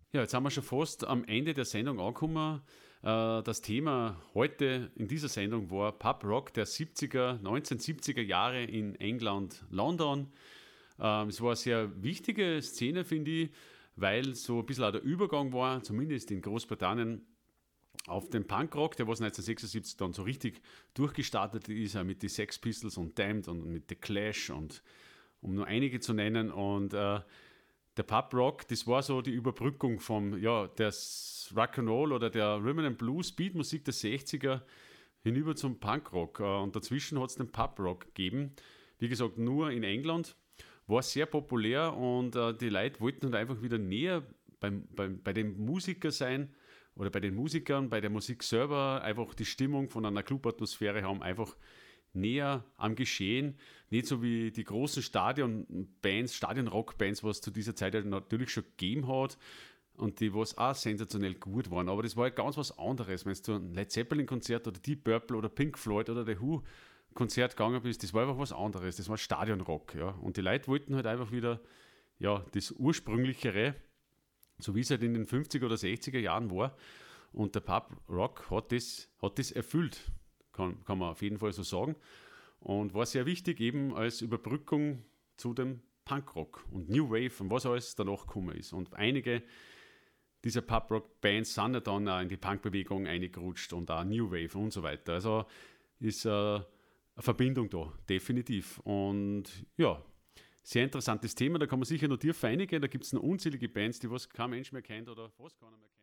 Ja, jetzt sind wir schon fast am Ende der Sendung angekommen. Das Thema heute in dieser Sendung war Pub Rock der 1970er Jahre in England, London. Es war eine sehr wichtige Szene, finde ich, weil so ein bisschen auch der Übergang war, zumindest in Großbritannien, auf den Punkrock, der was 1976 dann so richtig durchgestartet ist, auch mit den Sex Pistols und Damned und mit The Clash und um nur einige zu nennen. Und der Pub Rock, das war so die Überbrückung vom, ja, des Rock'n'Roll oder der Rhythm and Blues, Speedmusik der 60er hinüber zum Punkrock. Und dazwischen hat es den Pub Rock gegeben. Wie gesagt, nur in England. War sehr populär und die Leute wollten halt einfach wieder näher bei den Musikern sein oder bei den Musikern, bei der Musik selber, einfach die Stimmung von einer Clubatmosphäre haben, einfach näher am Geschehen, nicht so wie die großen Stadion-Rock-Bands, was es zu dieser Zeit halt natürlich schon gegeben hat und die was auch sensationell gut waren, aber das war halt ganz was anderes, wenn du zu einem Led Zeppelin-Konzert oder Deep Purple oder Pink Floyd oder The Who Konzert gegangen bist, das war einfach was anderes, das war Stadionrock, ja, und die Leute wollten halt einfach wieder, ja, das Ursprünglichere, so wie es halt in den 50er oder 60er Jahren war, und der Pub Rock hat das erfüllt. Kann man auf jeden Fall so sagen. Und war sehr wichtig eben als Überbrückung zu dem Punkrock und New Wave und was alles danach gekommen ist. Und einige dieser Pub-Rock-Bands sind ja dann auch in die Punkbewegung eingerutscht und auch New Wave und so weiter. Also ist eine Verbindung da, definitiv. Und ja, sehr interessantes Thema, da kann man sicher noch tiefer einigen. Da gibt es noch unzählige Bands, die was kein Mensch mehr kennt oder fast keiner mehr kennt.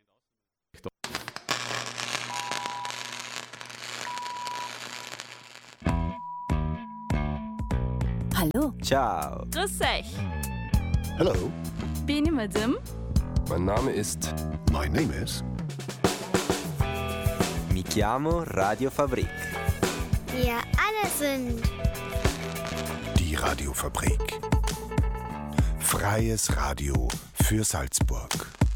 Hallo. Ciao. Grüß euch. Hello. Bin ich Madame? Mein Name ist. My name is. Mi chiamo Radio Fabrik. Wir alle sind. Die Radiofabrik. Freies Radio für Salzburg.